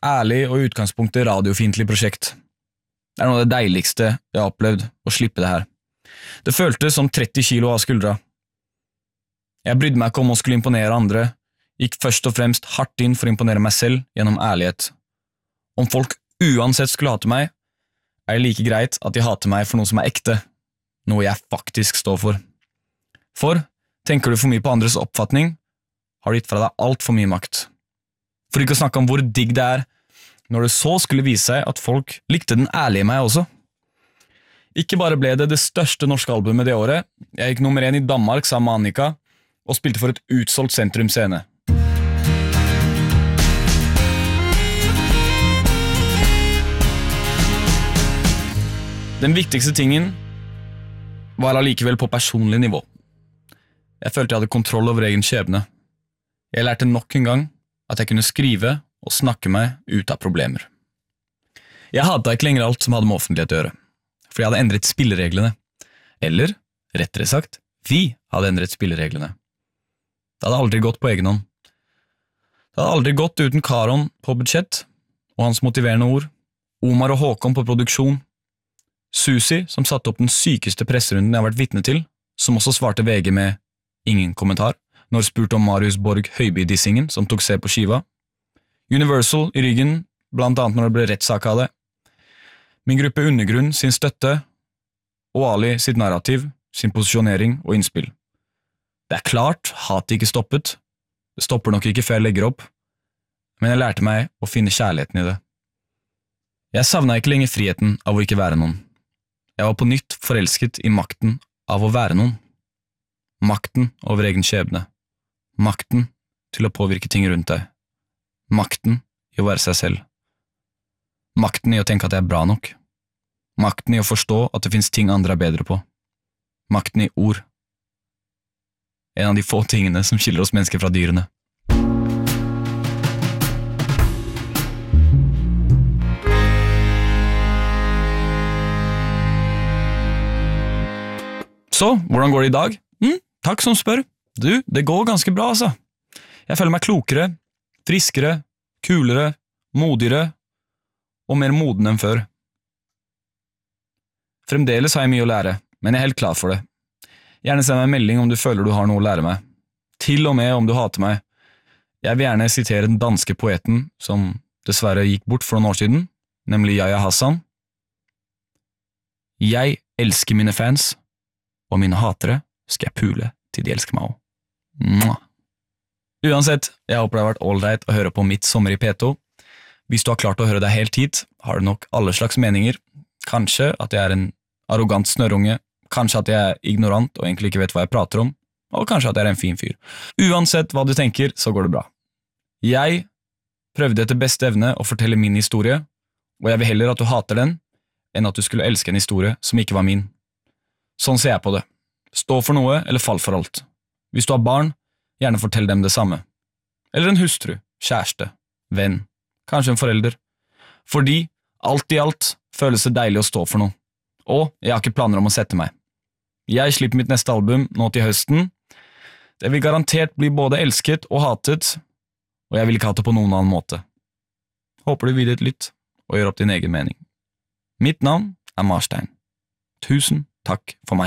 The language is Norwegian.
ærlig og i utgangspunktet radiofiendtlig prosjekt. Det noe av det deiligste jeg har opplevd, å slippe det her. Det føltes som 30 kilo av skuldra. Jeg brydde meg ikke om å skulle imponere andre, gikk først og fremst hardt inn for å imponere meg selv gjennom ærlighet. Om folk uansett skulle hate meg, det like greit at de hater meg for noe som ekte, noe jeg faktisk står for. For, tenker du for mye på andres oppfatning, har du gitt fra deg alt for mye makt. For ikke å snakke om hvor digg det når det så skulle vise seg at folk likte den ærlige meg også. Ikke bare ble det største norske albumet det året, jeg gikk nummer 1 i Danmark sammen med Annika, og spilte for et utsolgt Sentrum Scene. Den viktigste tingen var allikevel på personlig nivå. Jeg følte jeg hadde kontroll over egen skjebne. Jeg lærte nok en gang at jeg kunne skrive og snakke meg ut av problemer. Jeg hatet ikke lenger alt som hadde med offentlighet å gjøre, for jeg hadde endret spillereglene. Eller, rettere sagt, vi hadde endret spillereglene. Det hadde aldri gått på egen hånd. Det hadde aldri gått uten Karon på budsjett, og hans motiverende ord, Omar og Håkon på produksjon, Susi, som satte opp den sykeste presserunden jeg har vært vitne til, som også svarte VG med ingen kommentar, når spurt om Marius Borg Høiby-dissingen som tok se på skiva, Universal i ryggen, blant annet når det ble rettssak av det, min gruppe Undergrunn sin støtte, og Ali sitt narrativ, sin posisjonering og innspill. Det klart, hatet ikke stoppet, det stopper nok ikke før jeg legger opp, men jeg lærte meg å finne kjærligheten i det. Jeg savnet ikke lenger friheten av å ikke være noen. Jeg var på nytt forelsket i makten av å være noen. Makten over egen skjebne. Makten til å påvirke ting rundt deg. Makten i å være seg selv. Makten i å tenke at jeg bra nok. Makten i å forstå at det finnes ting andre bedre på. Makten i ord. En av de få tingene som skiller oss mennesker fra dyrene. Så, hvordan går det i dag? Takk som spør. Du, det går ganske bra, altså. Jeg føler meg klokere, friskere, kulere, modigere og mer moden enn før. Fremdeles har jeg mye å lære, men jeg er helt klar for det. Gjerne send meg en melding om du føler du har noe å lære meg. Til og med om du hater meg. Jeg vil gjerne sitere den danske poeten som dessverre gikk bort for noen år siden, nemlig Yahya Hassan. Jeg elsker mine fans, og mine hatere skal jeg pule til de elsker meg også. Uansett, jeg håper det har vært all right å høre på mitt sommer i P2. Hvis du har klart å høre deg helt hit, har du nok alle slags meninger. Kanskje at jeg er en arrogant snørunge, kanskje at jeg er ignorant og egentlig ikke vet hva jeg prater om, og kanskje at jeg er en fin fyr. Uansett hva du tenker, så går det bra. Jeg prøvde etter beste evne å fortelle min historie, og jeg vil heller at du hater den, enn at du skulle elske en historie som ikke var min. Sånn ser jeg på det. Stå for noe, eller fall for alt. Hvis du har barn, gjerne fortell dem det samme. Eller en hustru, kjæreste, venn, kanskje en forelder. Fordi, alt i alt, føles det deilig å stå for noe. Og jeg har ikke planer om å sette meg. Jeg slipper mitt neste album nå til høsten. Det vil garantert bli både elsket og hatet, og jeg vil ikke ha det på noen annen måte. Håper du vil det litt, og gjør opp din egen mening. Mitt navn er Marstein. Tusen takk for meg.